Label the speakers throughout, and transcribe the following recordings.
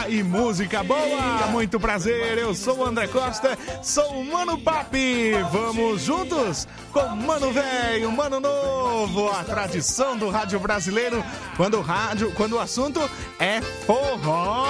Speaker 1: boa e música boa. Muito prazer, eu sou o André Costa, sou o Mano Papi. Vamos juntos com Mano Velho, Mano Novo, a tradição do rádio brasileiro quando o assunto é forró.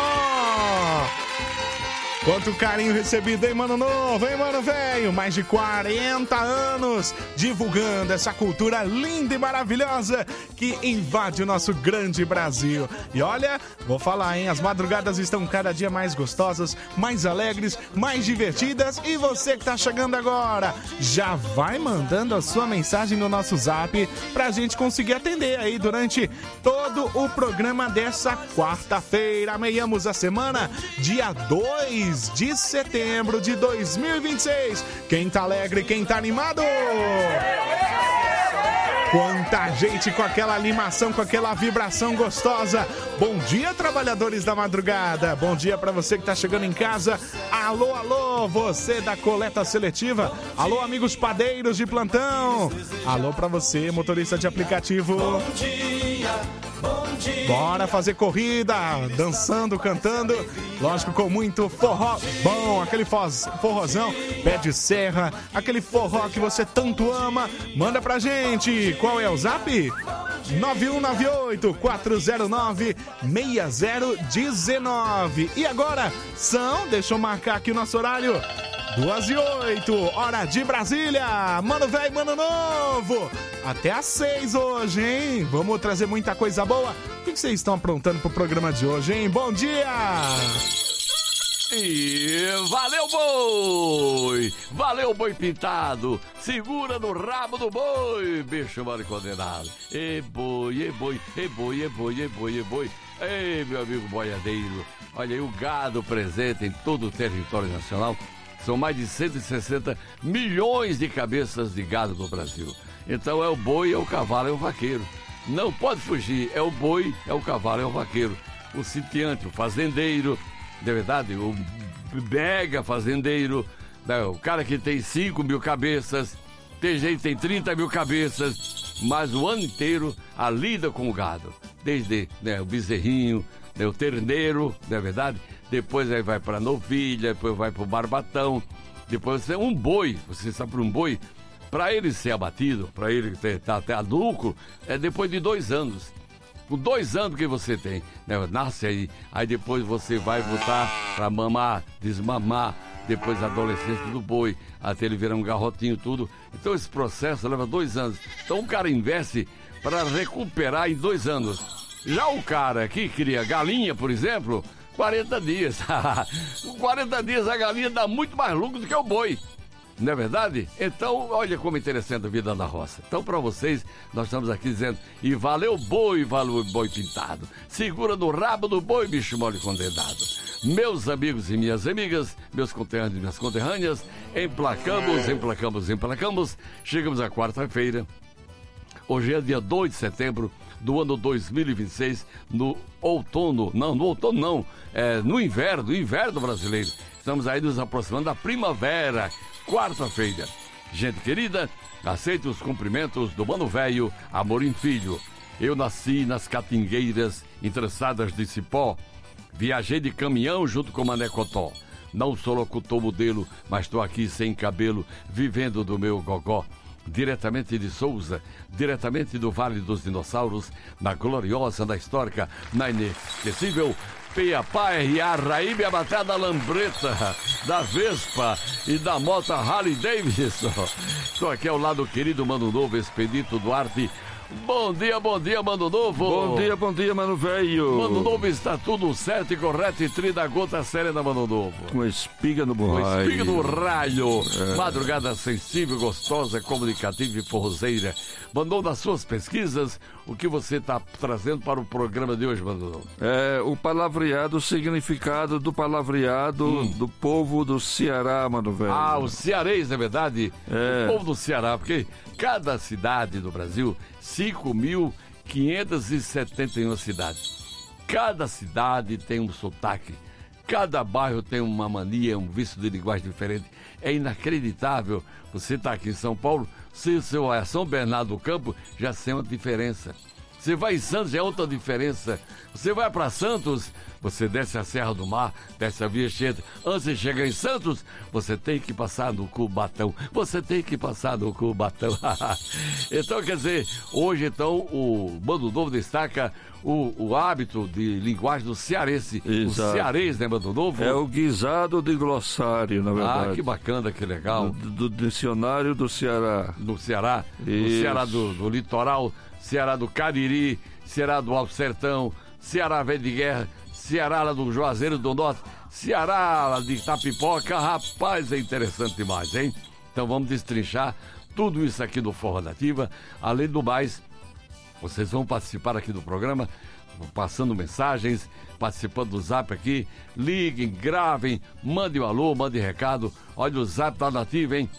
Speaker 1: Quanto carinho recebido, hein, Mano Novo, hein, Mano Velho? Mais de 40 anos divulgando essa cultura linda e maravilhosa que invade o nosso grande Brasil. E olha, vou falar, hein, as madrugadas estão cada dia mais gostosas, mais alegres, mais divertidas. E você que tá chegando agora, já vai mandando a sua mensagem no nosso zap pra gente conseguir atender aí durante todo o programa dessa quarta-feira. Meiamos a semana, dia 2 de setembro de 2026. Quem tá alegre, quem tá animado? Quanta gente com aquela animação, com aquela vibração gostosa. Bom dia, trabalhadores da madrugada. Bom dia pra você que tá chegando em casa. Alô, alô, você da coleta seletiva. Alô, amigos padeiros de plantão. Alô pra você, motorista de aplicativo.
Speaker 2: Bom dia, bom dia.
Speaker 1: Bora fazer corrida, dançando, cantando. Lógico, com muito forró bom, aquele forrozão, pé de serra, aquele forró que você tanto ama. Manda pra gente. Qual é o zap? 9198-409-6019. E agora deixa eu marcar aqui o nosso horário, 2h08, hora de Brasília. Mano Velho, Mano Novo, até às 6 hoje, hein? Vamos trazer muita coisa boa. O que vocês estão aprontando pro programa de hoje, hein? Bom dia!
Speaker 3: E valeu, boi! Valeu, boi pintado! Segura no rabo do boi, bicho mal condenado! E boi, e boi, e boi, e boi, e boi, e boi! Ei, meu amigo boiadeiro! Olha aí o gado presente em todo o território nacional. São mais de 160 milhões de cabeças de gado no Brasil. Então é o boi, é o cavalo, é o vaqueiro. Não pode fugir, é o boi, é o cavalo, é o vaqueiro. O sitiante, o fazendeiro, de verdade, o mega fazendeiro, né, o cara que tem 5 mil cabeças, tem gente que tem 30 mil cabeças, mas o ano inteiro a lida com o gado. Desde, né, o bezerrinho, né, o terneiro, não é verdade? Depois aí vai para novilha, depois vai para o barbatão, depois você um boi, você sabe, para um boi, para ele ser abatido, para ele ter até lucro, é depois de 2 anos. Com 2 anos que você tem, né? Nasce aí depois você vai voltar para mamar, desmamar, depois a adolescência do boi, até ele virar um garrotinho, tudo. Então esse processo leva 2 anos. Então o cara investe para recuperar em 2 anos. Já o cara que cria galinha, por exemplo, 40 dias. Com 40 dias a galinha dá muito mais lucro do que o boi. Não é verdade? Então, olha como é interessante a vida da roça. Então, para vocês, nós estamos aqui dizendo, e valeu boi pintado. Segura no rabo do boi, bicho mole condenado. Meus amigos e minhas amigas, meus conterrâneos e minhas conterrâneas, emplacamos. Chegamos à quarta-feira. Hoje é dia 2 de setembro do ano 2026, no inverno brasileiro. Estamos aí nos aproximando da primavera. Quarta-feira. Gente querida, aceito os cumprimentos do Mano Velho Amorim Filho. Eu nasci nas catingueiras entrançadas de cipó. Viajei de caminhão junto com Mané Cotó. Não sou locutor modelo, mas estou aqui sem cabelo, vivendo do meu gogó. Diretamente de Souza, diretamente do Vale dos Dinossauros, na gloriosa, na histórica, na inesquecível Piapá R.A. Raíbe Abaté da Lambreta, da Vespa e da moto Harley Davidson. Estou aqui ao lado do querido Mano Novo, Expedito Duarte. Bom dia, Mano Novo.
Speaker 4: Bom dia, Mano Velho.
Speaker 3: Mano Novo, está tudo certo e correto e trida gota serena, Mano Novo.
Speaker 4: Com espiga no raio.
Speaker 3: Com espiga no raio. Madrugada sensível, gostosa, comunicativa e forrozeira. Mandou nas suas pesquisas o que você está trazendo para o programa de hoje, Mano Novo.
Speaker 4: O palavreado, o significado do palavreado do povo do Ceará, Mano Velho.
Speaker 3: Ah, o cearês, na verdade. O povo do Ceará, porque cada cidade do Brasil, 5.571 cidades. Cada cidade tem um sotaque. Cada bairro tem uma mania, um vício de linguagem diferente. É inacreditável. Você está aqui em São Paulo, se seu é São Bernardo do Campo, já tem uma diferença. Você vai em Santos, já é outra diferença. Você vai para Santos, você desce a Serra do Mar, desce a Via Anchieta. Antes de chegar em Santos, você tem que passar no Cubatão. Você tem que passar no Cubatão. Então, quer dizer, hoje, então, o Bando Novo destaca o hábito de linguagem do cearense.
Speaker 4: Exato.
Speaker 3: O cearês, né, Bando Novo?
Speaker 4: É o guisado de glossário, na verdade.
Speaker 3: Ah, que bacana, que legal.
Speaker 4: Do dicionário do Ceará.
Speaker 3: Do Ceará.
Speaker 4: Isso.
Speaker 3: O Ceará do litoral, Ceará do Cariri, Ceará do Alto Sertão, Ceará Velho de Guerra, Ceará lá do Juazeiro do Norte, Ceará lá de Itapipoca. Rapaz, é interessante demais, hein? Então vamos destrinchar tudo isso aqui do Forró Nativa. Além do mais, vocês vão participar aqui do programa, passando mensagens, participando do Zap aqui. Liguem, gravem, mandem um alô, mandem recado. Olha o Zap da Nativa, hein?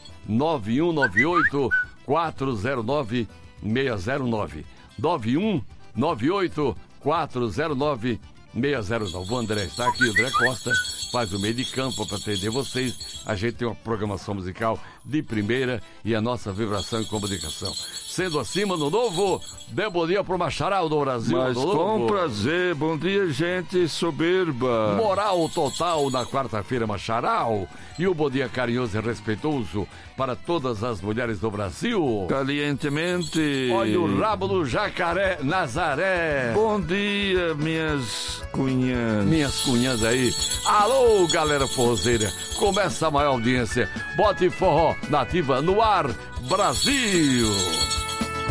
Speaker 3: 9198-409-609. 9198-409-609. O André está aqui, o André Costa faz o meio de campo para atender vocês. A gente tem uma programação musical de primeira e a nossa vibração em comunicação. Sendo assim, Mano Novo, dê bom dia pro Macharal do Brasil.
Speaker 4: Mas com prazer, bom dia, gente soberba.
Speaker 3: Moral total na quarta-feira, Macharal. E o bom dia carinhoso e respeitoso para todas as mulheres do Brasil.
Speaker 4: Calientemente.
Speaker 3: Olha o rabo do jacaré, Nazaré.
Speaker 4: Bom dia, minhas cunhãs.
Speaker 3: Minhas cunhãs aí. Alô, galera forrozeira. Começa a maior audiência. Bote Forró Nativa no ar, Brasil.